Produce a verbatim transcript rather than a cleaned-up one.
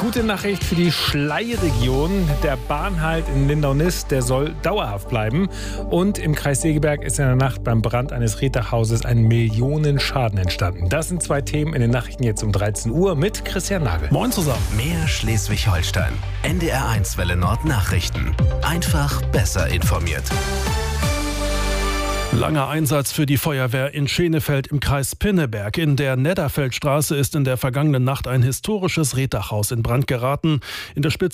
Gute Nachricht für die Schlei-Region. Der Bahnhalt in Lindau-Nist, der soll dauerhaft bleiben. Und im Kreis Segeberg ist in der Nacht beim Brand eines Reetdachhauses ein Millionenschaden entstanden. Das sind zwei Themen in den Nachrichten jetzt um dreizehn Uhr mit Christian Nagel. Moin zusammen. Mehr Schleswig-Holstein. N D R eins Welle Nord Nachrichten. Einfach besser informiert. Langer Einsatz für die Feuerwehr in Schenefeld im Kreis Pinneberg. In der Nedderfeldstraße ist in der vergangenen Nacht ein historisches Reetdachhaus in Brand geraten. In der Spitze